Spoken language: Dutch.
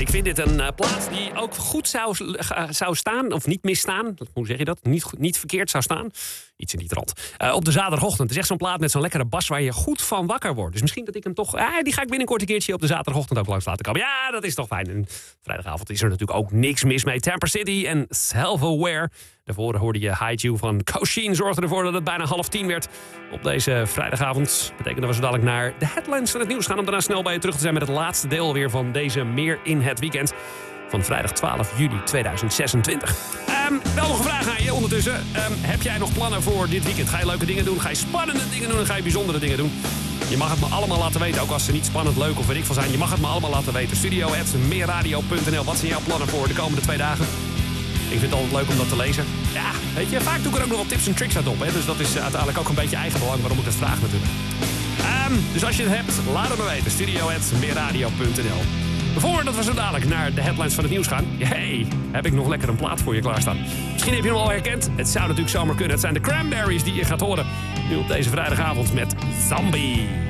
Ik vind dit een plaat die ook goed zou staan, of niet misstaan. Hoe zeg je dat? Niet verkeerd zou staan. Iets in die trant. Op de zaterdagochtend. Het is echt zo'n plaat met zo'n lekkere bas waar je goed van wakker wordt. Dus misschien dat ik hem toch... die ga ik binnenkort een keertje op de zaterdagochtend ook langs laten komen. Ja, dat is toch fijn. En vrijdagavond is er natuurlijk ook niks mis mee. Tamper City en Self-Aware. Daarvoor hoorde je Hide You van Kosheen. Zorgde ervoor dat het bijna 9:30 werd op deze vrijdagavond. Betekent dat we zo dadelijk naar de headlines van het nieuws gaan. Om daarna snel bij je terug te zijn met het laatste deel weer van deze Meer in het Weekend. Van vrijdag 12 juli 2026. Wel nog een vraag aan je ondertussen. Heb jij nog plannen voor dit weekend? Ga je leuke dingen doen? Ga je spannende dingen doen? Ga je bijzondere dingen doen? Je mag het me allemaal laten weten. Ook als ze niet spannend, leuk of weet ik veel zijn. Je mag het me allemaal laten weten. Studio@meerradio.nl. Wat zijn jouw plannen voor de komende 2 dagen? Ik vind het altijd leuk om dat te lezen. Ja, weet je, vaak doe ik er ook nog wat tips en tricks uit op. Hè? Dus dat is uiteindelijk ook een beetje eigenbelang waarom ik het vraag natuurlijk. Dus als je het hebt, laat het me weten. Studio@meerradio.nl. Voordat we zo dadelijk naar de headlines van het nieuws gaan... heb ik nog lekker een plaat voor je klaarstaan. Misschien heb je hem al herkend. Het zou natuurlijk zomaar kunnen. Het zijn de Cranberries die je gaat horen. Nu op deze vrijdagavond met Zombie.